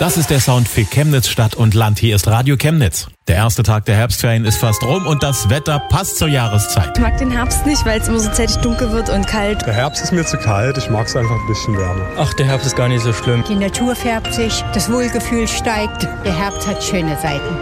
Das ist der Sound für Chemnitz Stadt und Land. Hier ist Radio Chemnitz. Der erste Tag der Herbstferien ist fast rum und das Wetter passt zur Jahreszeit. Ich mag den Herbst nicht, weil es immer so zeitig dunkel wird und kalt. Der Herbst ist mir zu kalt, ich mag es einfach ein bisschen wärmer. Ach, der Herbst ist gar nicht so schlimm. Die Natur färbt sich, das Wohlgefühl steigt. Der Herbst hat schöne Seiten.